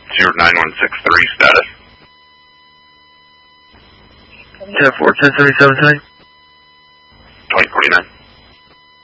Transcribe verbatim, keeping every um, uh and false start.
zero nine one six three status. ten four, ten seventy-seven,